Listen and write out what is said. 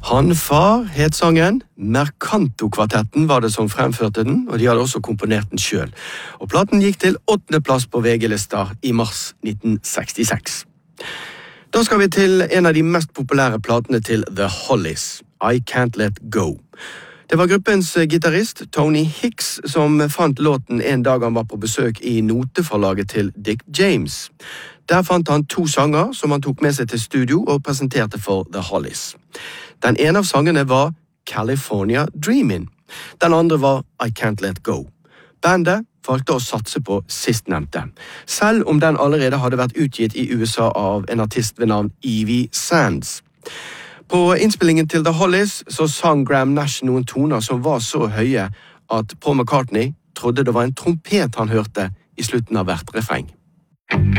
Han far het sangen, Mercanto-kvartetten var det som fremførte den, og de hadde også komponert den selv. Og platen gikk til 8. plass på VG-lista i mars 1966. Da skal vi til en av de mest populære platene til The Hollies, I Can't Let Go. Det var gruppens gitarist Tony Hicks som fant låten en dag han var på besøk i noteforlaget til Dick James. Der fant han 2 sanger som han tok med seg til studio og presenterte for The Hollies. Den ene av sangene var California Dreamin'. Den andre var I Can't Let Go. Bandet valgte å satse på sistnevnte, selv om den allerede hadde vært utgitt i USA av en artist ved navn Evie Sands. På innspillingen til The Hollies så sang Graham Nash noen toner som var så høye at Paul McCartney trodde det var en trompet han hørte i slutten av hvert refreng.